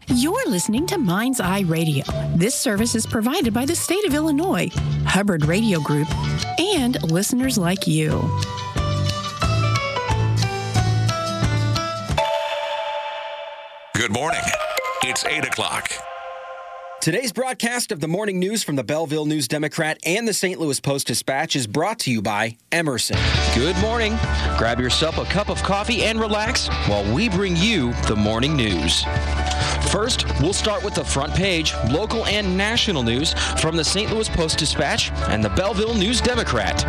You're listening to Mind's Eye Radio. This service is provided by the state of Illinois, Hubbard Radio Group, and listeners like you. Good morning. It's 8 o'clock. Today's broadcast of the morning news from the Belleville News-Democrat and the St. Louis Post-Dispatch is brought to you by Emerson. Good morning. Grab yourself a cup of coffee and relax while we bring you the morning news. First, we'll start with the front page, local and national news from the St. Louis Post-Dispatch and the Belleville News-Democrat.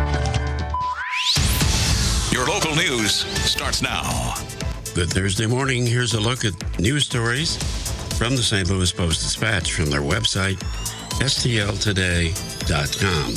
Your local news starts now. Good Thursday morning. Here's a look at news stories from the St. Louis Post-Dispatch from their website, stltoday.com.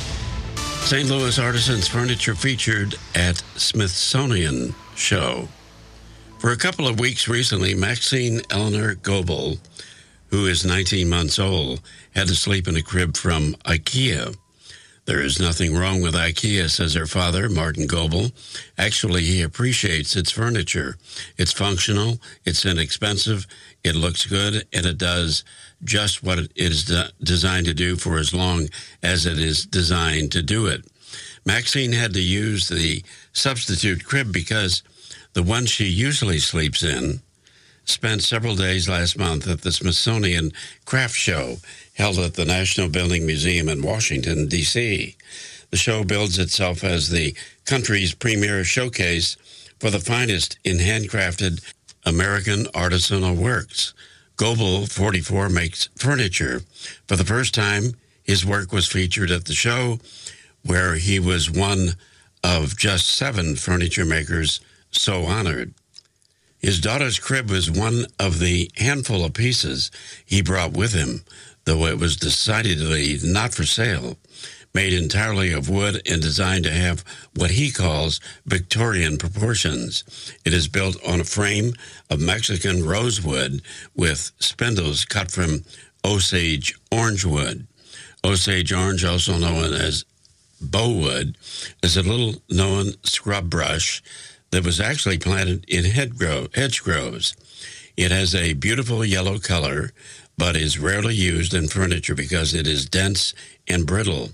St. Louis Artisans Furniture featured at Smithsonian Show. For a couple of weeks recently, Maxine Eleanor Goebel, who is 19 months old, had to sleep in a crib from IKEA. There is nothing wrong with IKEA, says her father, Martin Goebel. Actually, he appreciates its furniture. It's functional, it's inexpensive, it looks good, and it does just what it is designed to do for as long as it is designed to do it. Maxine had to use the substitute crib because the one she usually sleeps in spent several days last month at the Smithsonian Craft Show held at the National Building Museum in Washington, D.C. The show bills itself as the country's premier showcase for the finest in handcrafted American artisanal works. Goebel, 44, makes furniture. For the first time, his work was featured at the show, where he was one of just 7 furniture makers so honored. His daughter's crib was one of the handful of pieces he brought with him, though it was decidedly not for sale. Made entirely of wood and designed to have what he calls Victorian proportions. It is built on a frame of Mexican rosewood with spindles cut from Osage orange wood. Osage orange, also known as bowwood, is a little-known scrub brush that was actually planted in hedgerows. It has a beautiful yellow color, but is rarely used in furniture because it is dense and brittle.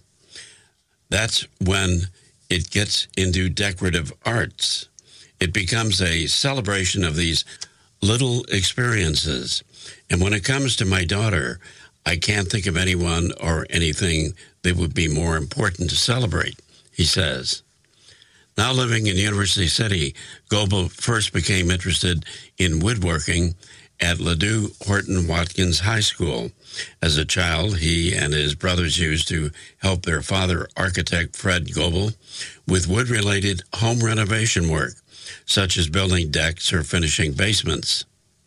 That's when it gets into decorative arts. It becomes a celebration of these little experiences. And when it comes to my daughter, I can't think of anyone or anything that would be more important to celebrate, he says. Now living in University City, Goebel first became interested in woodworking at Ladue Horton Watkins High School. As a child, he and his brothers used to help their father, architect Fred Goebel, with wood-related home renovation work, such as building decks or finishing basements.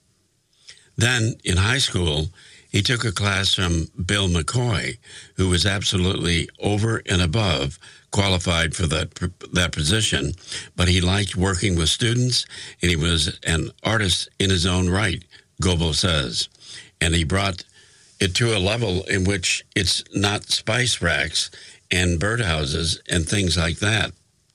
Then, in high school, he took a class from Bill McCoy, who was absolutely over and above qualified for that position, but he liked working with students, and he was an artist in his own right, Goebel says. And he brought it to a level in which it's not spice racks and birdhouses and things like that.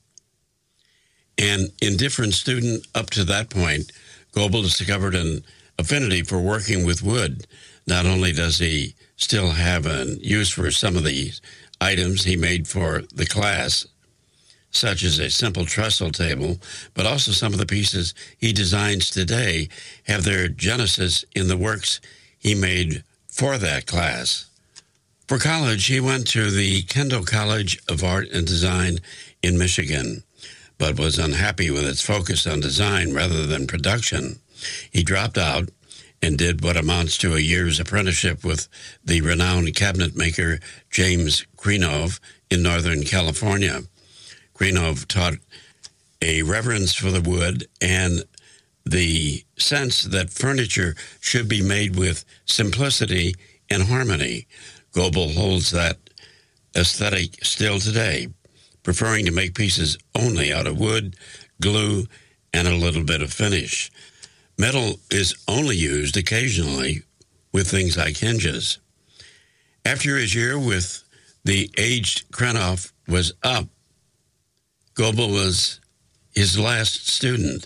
And indifferent student up to that point, Goebel discovered an affinity for working with wood. Not only does he still have a use for some of these items he made for the class, such as a simple trestle table, but also some of the pieces he designs today have their genesis in the works he made for that class. For college, he went to the Kendall College of Art and Design in Michigan, but was unhappy with its focus on design rather than production. He dropped out and did what amounts to a year's apprenticeship with the renowned cabinet maker James Krenov in Northern California. Krenov taught a reverence for the wood and the sense that furniture should be made with simplicity and harmony. Goebel holds that aesthetic still today, preferring to make pieces only out of wood, glue, and a little bit of finish. Metal is only used occasionally with things like hinges. After his year with the aged Krenov was up, Goebel was his last student.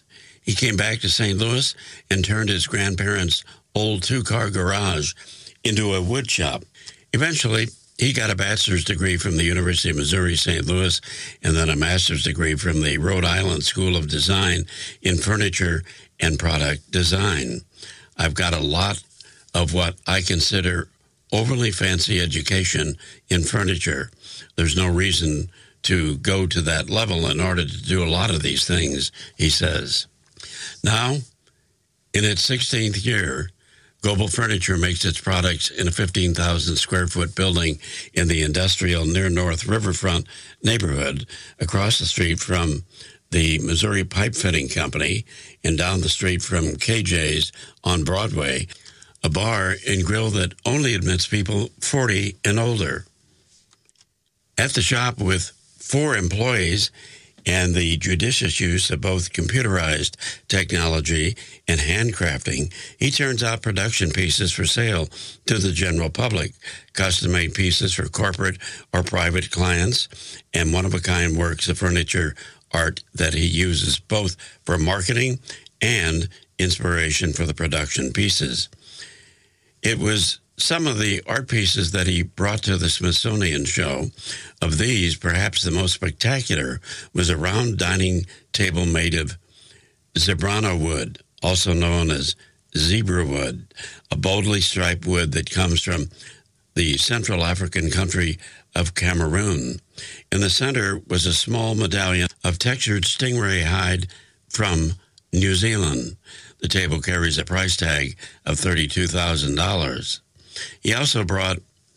He came back to St. Louis and turned his grandparents' old two-car garage into a wood shop. Eventually, he got a bachelor's degree from the University of Missouri, St. Louis, and then a master's degree from the Rhode Island School of Design in furniture and product design. I've got a lot of what I consider overly fancy education in furniture. There's no reason to go to that level in order to do a lot of these things, he says. Now, in its 16th year, Goebel Furniture makes its products in a 15,000 square foot building in the industrial near North Riverfront neighborhood across the street from the Missouri Pipe Fitting Company and down the street from KJ's on Broadway, a bar and grill that only admits people 40 and older. At the shop with 4 employees and the judicious use of both computerized technology and handcrafting, he turns out production pieces for sale to the general public, custom-made pieces for corporate or private clients, and one-of-a-kind works of furniture art that he uses both for marketing and inspiration for the production pieces. It was some of the art pieces that he brought to the Smithsonian show. Of these, perhaps the most spectacular was a round dining table made of zebrano wood, also known as zebra wood, a boldly striped wood that comes from the Central African country of Cameroon. In the center was a small medallion of textured stingray hide from New Zealand. The table carries a price tag of $32,000. He also brought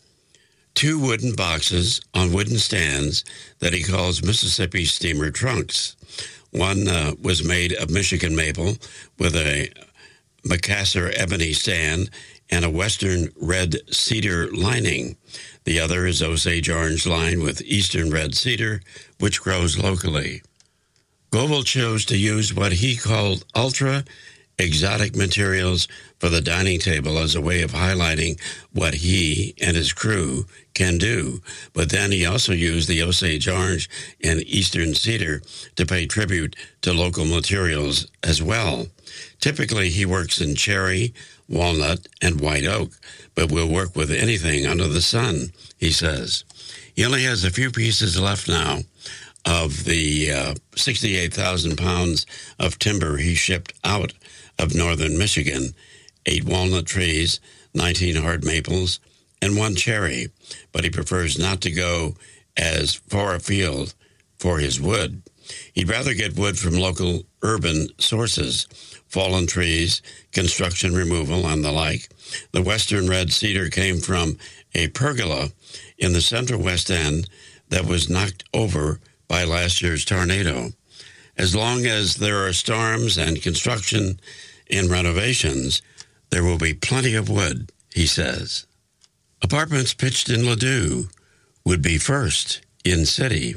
2 wooden boxes on wooden stands that he calls Mississippi steamer trunks. One was made of Michigan maple with a Macassar ebony stand and a Western red cedar lining. The other is Osage orange lined with Eastern red cedar, which grows locally. Goebel chose to use what he called ultra exotic materials for the dining table as a way of highlighting what he and his crew can do. But then he also used the Osage orange and Eastern cedar to pay tribute to local materials as well. Typically, he works in cherry, walnut, and white oak, but will work with anything under the sun, he says. He only has a few pieces left now of the 68,000 pounds of timber he shipped out of northern Michigan, 8 walnut trees, 19 hard maples, and 1 cherry, but he prefers not to go as far afield for his wood. He'd rather get wood from local urban sources, fallen trees, construction removal, and the like. The Western red cedar came from a pergola in the central West End that was knocked over by last year's tornado. As long as there are storms and construction and renovations, there will be plenty of wood, he says. Apartments pitched in Ladue would be first in city.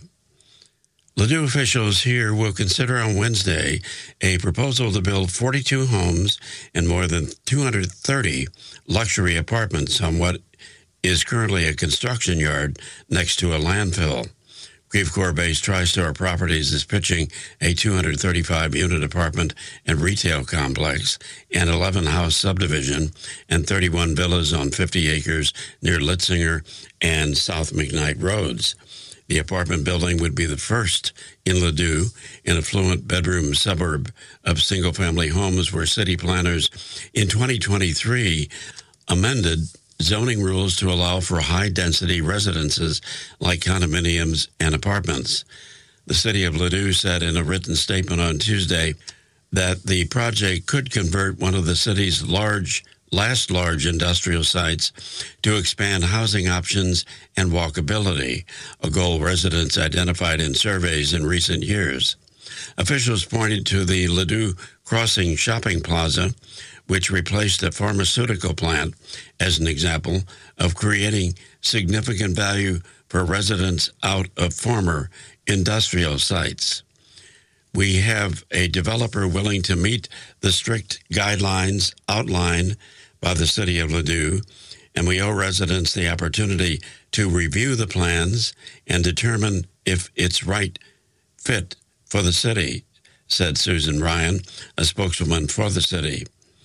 Ladue officials here will consider on Wednesday a proposal to build 42 homes and more than 230 luxury apartments on what is currently a construction yard next to a landfill. Creve Coeur-based TriStar Properties is pitching a 235-unit apartment and retail complex, an 11-house subdivision, and 31 villas on 50 acres near Litzinger and South McKnight Roads. The apartment building would be the first in Ladue, an affluent bedroom suburb of single-family homes where city planners in 2023 amended zoning rules to allow for high-density residences like condominiums and apartments. The city of Ladue said in a written statement on Tuesday that the project could convert one of the city's last large industrial sites to expand housing options and walkability, a goal residents identified in surveys in recent years. Officials pointed to the Ladue Crossing Shopping Plaza, which replaced a pharmaceutical plant, as an example of creating significant value for residents out of former industrial sites. We have a developer willing to meet the strict guidelines outlined by the city of Ladue, and we owe residents the opportunity to review the plans and determine if it's right fit for the city, said Susan Ryan, a spokeswoman for the city.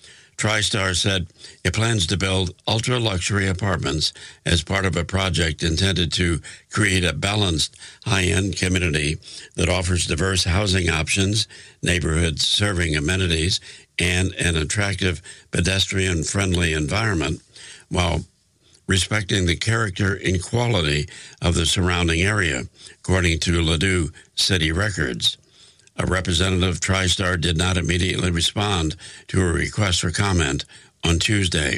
TriStar said it plans to build ultra-luxury apartments as part of a project intended to create a balanced, high-end community that offers diverse housing options, neighborhoods serving amenities, and an attractive pedestrian-friendly environment, while respecting the character and quality of the surrounding area, according to Ladue City Records. A representative of TriStar did not immediately respond to a request for comment on Tuesday.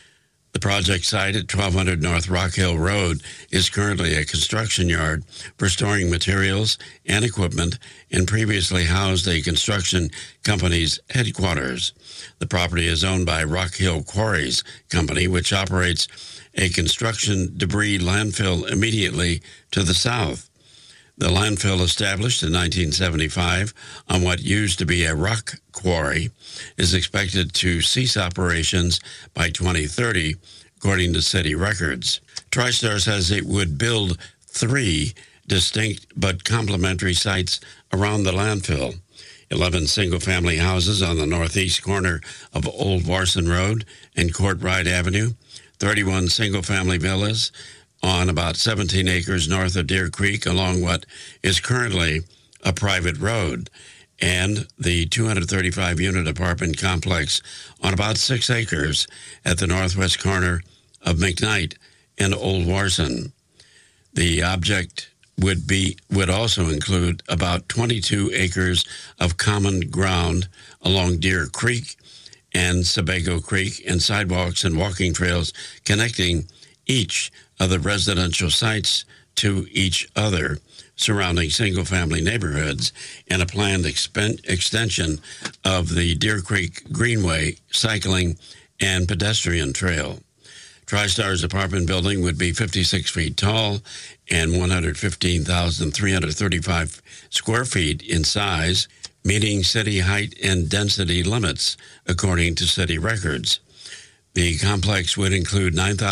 The project site at 1200 North Rock Hill Road is currently a construction yard for storing materials and equipment and previously housed a construction company's headquarters. The property is owned by Rock Hill Quarries Company, which operates a construction debris landfill immediately to the south. The landfill, established in 1975 on what used to be a rock quarry, is expected to cease operations by 2030, according to city records. TriStar says it would build 3 distinct but complementary sites around the landfill. 11 single-family houses on the northeast corner of Old Warson Road and Courtright Avenue, 31 single-family villas on about 17 acres north of Deer Creek along what is currently a private road, and the 235-unit apartment complex on about 6 acres at the northwest corner of McKnight and Old Warson. The object would also include about 22 acres of common ground along Deer Creek and Sebago Creek and sidewalks and walking trails connecting each of the residential sites to each other surrounding single-family neighborhoods, and a planned extension of the Deer Creek Greenway cycling and pedestrian trail. TriStar's apartment building would be 56 feet tall and 115,335 square feet in size, meeting city height and density limits, according to city records. The complex would include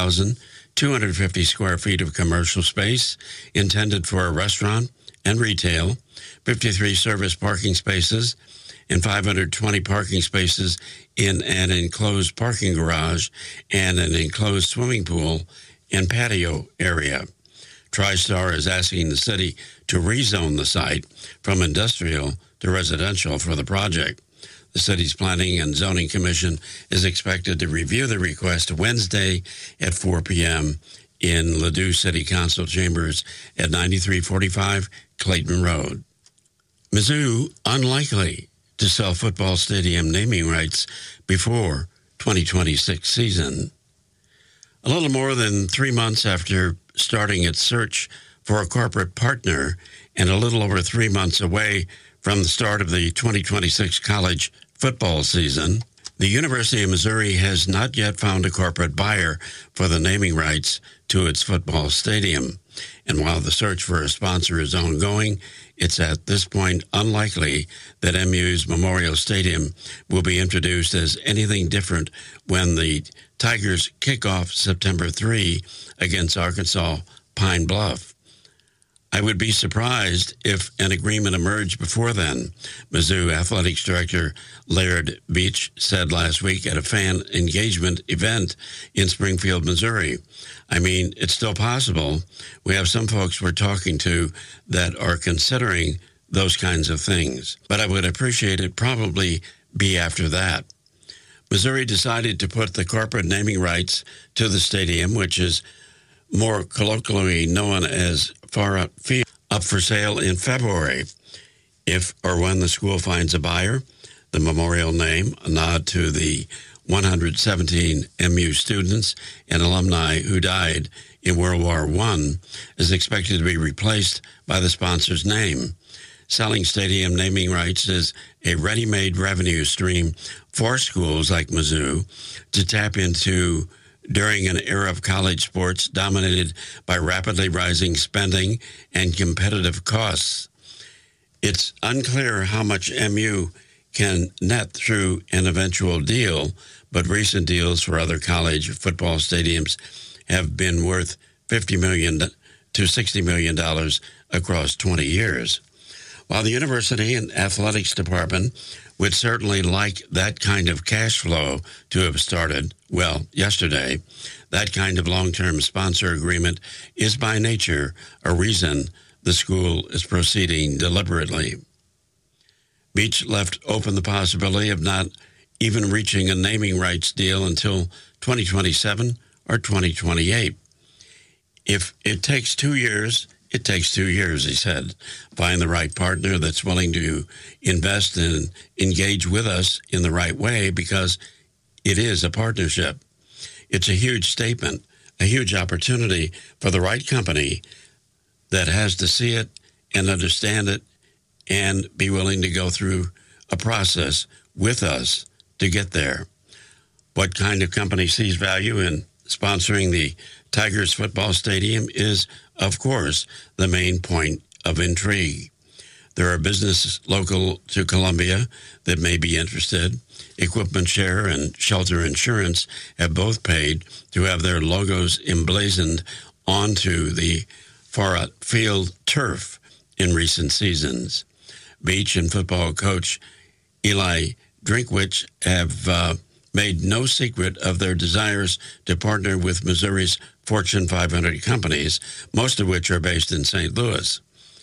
9,250 square feet of commercial space intended for a restaurant and retail, 53 service parking spaces, and 520 parking spaces in an enclosed parking garage and an enclosed swimming pool and patio area. TriStar is asking the city to rezone the site from industrial to residential for the project. The city's Planning and Zoning Commission is expected to review the request Wednesday at 4 p.m. in Ladue City Council chambers at 9345 Clayton Road. Mizzou unlikely to sell football stadium naming rights before 2026 season. A little more than 3 months after starting its search for a corporate partner and a little over 3 months away from the start of the 2026 college football season, the University of Missouri has not yet found a corporate buyer for the naming rights to its football stadium. And while the search for a sponsor is ongoing, it's at this point unlikely that MU's Memorial Stadium will be introduced as anything different when the Tigers kick off September 3 against Arkansas Pine Bluff. I would be surprised if an agreement emerged before then, Mizzou Athletics Director Laird Beach said last week at a fan engagement event in Springfield, Missouri. I mean, it's still possible. We have some folks we're talking to that are considering those kinds of things, but I would appreciate it probably be after that. Missouri decided to put the corporate naming rights to the stadium, which is more colloquially known as Far Out Field, up for sale in February. If or when the school finds a buyer, the memorial name, a nod to the 117 MU students and alumni who died in World War I, is expected to be replaced by the sponsor's name. Selling stadium naming rights is a ready-made revenue stream for schools like Mizzou to tap into during an era of college sports dominated by rapidly rising spending and competitive costs. It's unclear how much MU can net through an eventual deal, but recent deals for other college football stadiums have been worth $50 million to $60 million across 20 years. While the university and athletics department would certainly like that kind of cash flow to have started, well, yesterday, that kind of long-term sponsor agreement is by nature a reason the school is proceeding deliberately. Beach left open the possibility of not even reaching a naming rights deal until 2027 or 2028. If it takes 2 years, it takes 2 years, he said. Find the right partner that's willing to invest and engage with us in the right way, because it is a partnership. It's a huge statement, a huge opportunity for the right company that has to see it and understand it and be willing to go through a process with us to get there. What kind of company sees value in sponsoring the Tigers football stadium is, of course, the main point of intrigue. There are businesses local to Columbia that may be interested. Equipment Share and Shelter Insurance have both paid to have their logos emblazoned onto the Farrah Field turf in recent seasons. Beach and football coach Eli Drinkwitz have made no secret of their desires to partner with Missouri's Fortune 500 companies, most of which are based in St. Louis.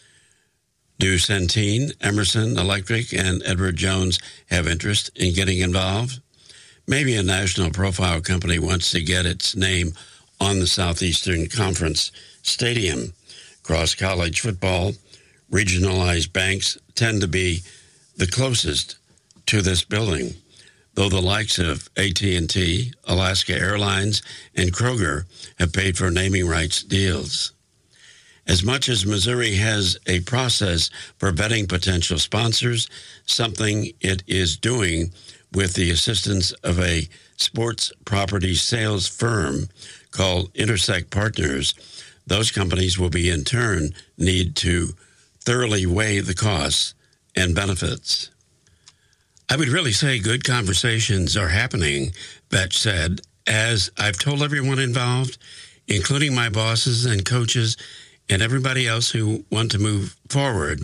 Do Centene, Emerson Electric, and Edward Jones have interest in getting involved? Maybe a national profile company wants to get its name on the Southeastern Conference Stadium. Cross college football, regionalized banks tend to be the closest to this building, though the likes of AT&T, Alaska Airlines, and Kroger have paid for naming rights deals. As much as Missouri has a process for vetting potential sponsors, something it is doing with the assistance of a sports property sales firm called Intersect Partners, those companies will be in turn need to thoroughly weigh the costs and benefits. I would really say good conversations are happening, Vetch said, as I've told everyone involved, including my bosses and coaches and everybody else who wants to move forward.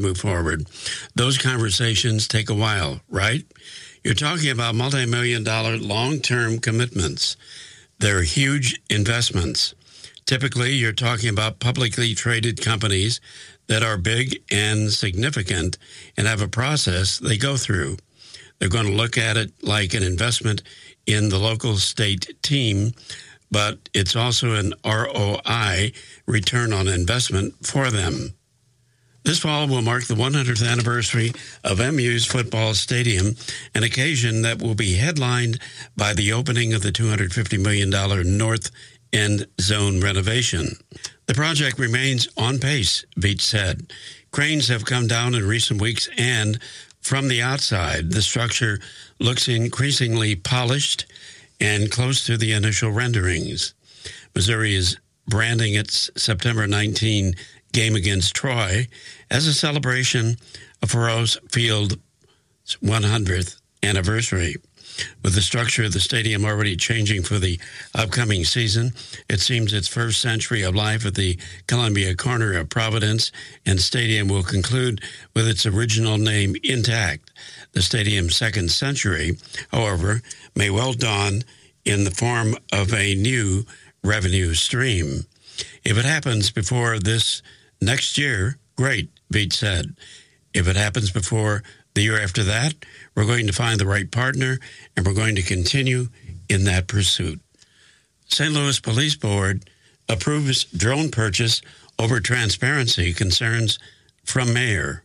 Those conversations take a while, right? You're talking about multi-million-dollar long-term commitments. They're huge investments. Typically, you're talking about publicly traded companies that are big and significant and have a process they go through. They're going to look at it like an investment in the local state team, but it's also an ROI, return on investment, for them. This fall will mark the 100th anniversary of MU's football stadium, an occasion that will be headlined by the opening of the $250 million North End Zone renovation. The project remains on pace, Beach said. Cranes have come down in recent weeks, and from the outside, the structure looks increasingly polished and close to the initial renderings. Missouri is branding its September 19 game against Troy as a celebration of Farrah Field's 100th anniversary. With the structure of the stadium already changing for the upcoming season, it seems its first century of life at the Columbia corner of Providence and Stadium will conclude with its original name intact. The stadium's second century, however, may well dawn in the form of a new revenue stream. If it happens before this next year, great, Beach said. If it happens before the year after that, we're going to find the right partner, and we're going to continue in that pursuit. St. Louis Police Board approves drone purchase over transparency concerns from mayor.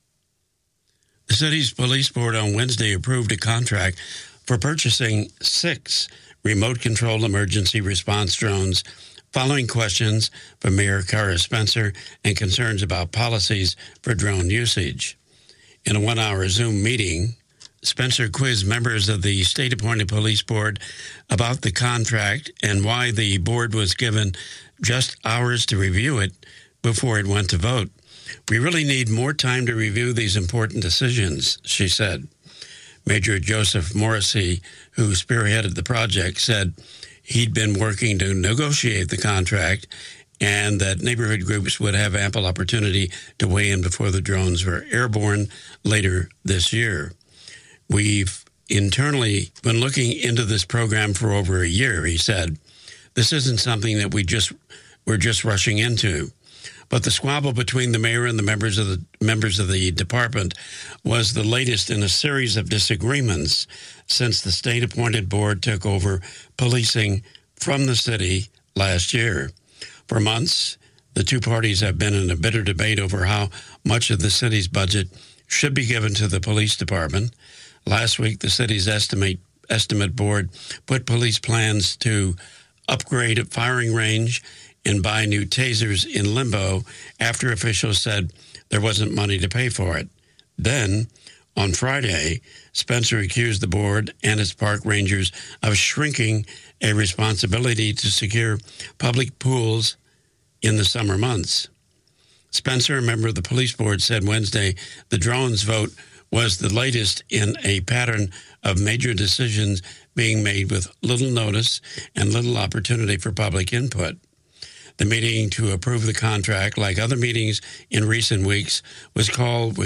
The city's police board on Wednesday approved a contract for purchasing 6 remote-controlled emergency response drones following questions from Mayor Cara Spencer and concerns about policies for drone usage. In a 1-hour Zoom meeting, Spencer quizzed members of the state-appointed police board about the contract and why the board was given just hours to review it before it went to vote. We really need more time to review these important decisions, she said. Major Joseph Morrissey, who spearheaded the project, said he'd been working to negotiate the contract and that neighborhood groups would have ample opportunity to weigh in before the drones were airborne later this year. We've internally been looking into this program for over a year, he said. This isn't something that we're just rushing into. But the squabble between the mayor and the members of the department was the latest in a series of disagreements since the state-appointed board took over policing from the city last year. For months, the two parties have been in a bitter debate over how much of the city's budget should be given to the police department. Last week, the city's estimate board put police plans to upgrade a firing range and buy new tasers in limbo after officials said there wasn't money to pay for it. Then, on Friday, Spencer accused the board and its park rangers of shrinking a responsibility to secure public pools in the summer months. Spencer, a member of the police board, said Wednesday the drones vote was the latest in a pattern of major decisions being made with little notice and little opportunity for public input. The meeting to approve the contract, like other meetings in recent weeks, was called with